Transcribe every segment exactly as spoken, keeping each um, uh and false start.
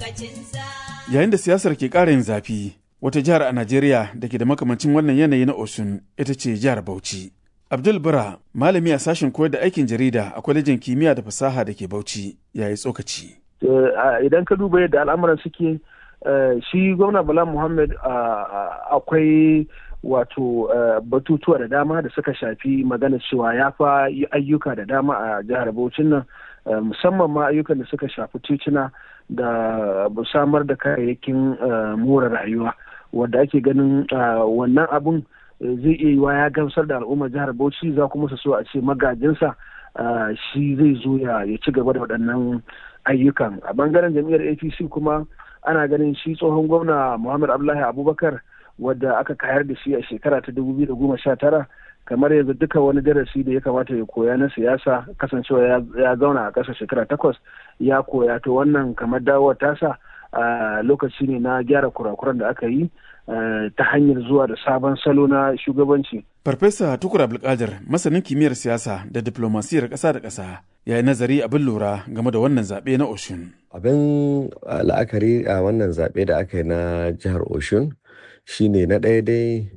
Yayin da siyasar ke ƙara yin zafi, wata jihar a Najeriya da ke da makamancin wannan yanayi na Osun ita ce jihar Bauchi. Abdul Bura, malami a sashen koyar da aikin jarida a kwalejin kimiyya da fasaha da ke Bauchi, ya yi tsokaci. Idan ka duba yadda al'amuran suke, shi gwamna Bala Muhammad akwai wato batutuwa da dama da suka shafi magana cewa ya fa yi ayyuka da dama a jihar Bauchi nan, musamman ma ayyukan da suka shafi tituna da samar da kayayyakin more rayuwa, wanda ake ganin wannan abun zai iya yiwa ya gamsar da al'ummar jihar Bauchi, za kuma su so a ce magajinsa shi zai zo ya ci gaba da waɗannan ayyukan. A bangaren jam'iyyar A P C kuma ana ganin shi tsohon gwamna Muhammad Abdullahi Abubakar, wadda aka kayar da shi a shekara ta dubu biyu da goma sha tara, kamar yanzu duka wani darasi da ya kamata ya koya na siyasa, kasancewa ya zauna a ƙasa shekara takwas ya koya, to wannan kamar dawowar tasa a lokaci ne na gyara kurakuran da aka yi ta hanyar zuwa da sabon salo na shugabanci. Farfesa Tukur Abdulkadir, masanin kimiyyar siyasa da diplomasiyar ƙasa da ƙasa, ya yi nazari abin lura game da wannan zaɓe na Osun. Abin la'akari a wannan zaɓe da aka yi na jihar Osun shine na ɗaya dai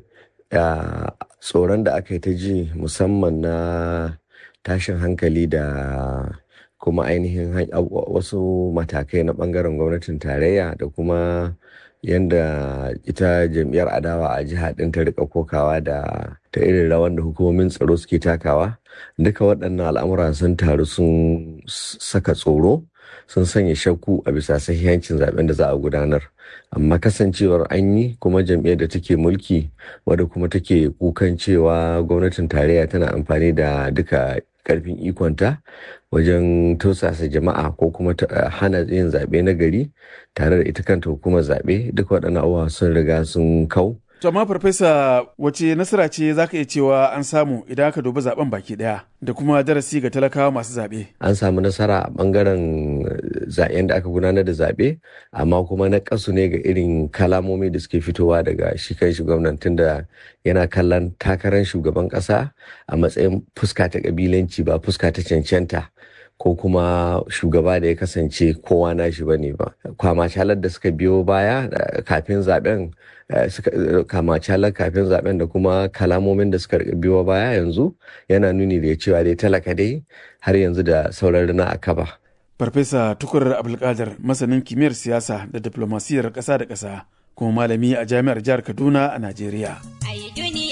tsoron da aka yi ta ji, musamman na tashin hankali da kuma ainihin wasu matakai na ɓangaren gwamnatin tarayya da kuma yadda ita jam'iyyar adawa a jiha ɗin ta rika kokawa da ta irin rawan da hukumomin tsaro suke takawa. Duka waɗannan al'amura sun taru sun saka tsoro, sun sanya shakku a bisa sahihancin zaben da za a gudanar. Amma kasancewar an yi, kuma jam'iyyar da take mulki wadda kuma take kukan cewa gwamnatin tarayya tana amfani da duka karfin ikonta wajen tausasa jama'a ko kuma hana yin zaɓe na gari tare da ita kanta hukumar zaɓe, duka waɗannan abubuwa sun riga sun kau. To amma farfesa, wace nasara ce za ka iya cewa an samu idan aka dubi zaben baki daya da kuma darasi ga talakawa masu zaɓe? An samu nasara a ɓangaren zaɓen da aka gudanar da zaɓe, amma kuma na ƙasu ne ga irin kalamomi da suke fitowa daga shi kai shi gwamnan, tunda yana kallon takarar shugaban ƙasa a matsayin fuska ta ƙabilanci ba fuska ta cancanta ko kuma shugaba da ya kasance kowa na shi bane ba. Kwamacalar da suka biyo baya kafin zaben kamacalar kafin zaben da kuma kalamomin da suka biyo baya yanzu yana nuni da cewa dai talaka dai har yanzu da sauran rina a kaba. Farfesa Tukur Abdulkadir, masanin kimiyyar siyasa da diplomasiyar ƙasa da ƙasa, kuma malami a jami'ar jihar Kaduna a Najeriya.